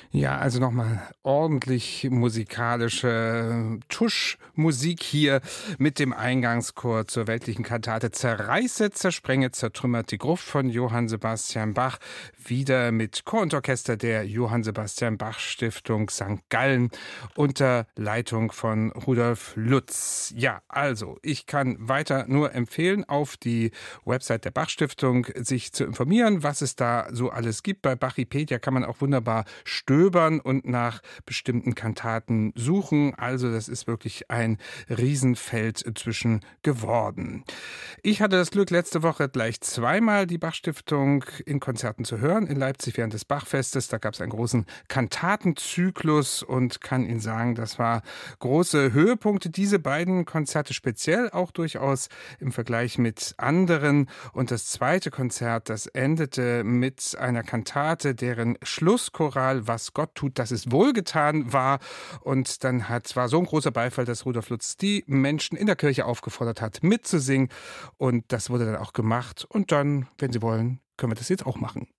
Ja, also nochmal ordentlich musikalische Tuschmusik hier mit dem Eingangschor zur weltlichen Kantate Zerreiße, Zersprenge, Zertrümmert die Gruft von Johann Sebastian Bach. Wieder mit Chor und Orchester der Johann Sebastian Bach Stiftung St. Gallen unter Leitung von Rudolf Lutz. Ja, also ich kann weiter nur empfehlen, auf die Website der Bach Stiftung sich zu informieren, was es da so alles gibt. Bei Bachipedia kann man auch wunderbar stöbern und nach bestimmten Kantaten suchen. Also das ist wirklich ein Riesenfeld zwischen geworden. Ich hatte das Glück, letzte Woche gleich zweimal die Bach-Stiftung in Konzerten zu hören. In Leipzig während des Bachfestes. Da gab es einen großen Kantatenzyklus und kann Ihnen sagen, das war große Höhepunkte. Diese beiden Konzerte speziell auch durchaus im Vergleich mit anderen. Und das zweite Konzert, das endete mit einer Kantate, deren Schlusschoral "Was Gott tut, das ist wohlgetan" war. Und dann war so ein großer Beifall, dass Rudolf Lutz die Menschen in der Kirche aufgefordert hat, mitzusingen. Und das wurde dann auch gemacht. Und dann, wenn Sie wollen, können wir das jetzt auch machen.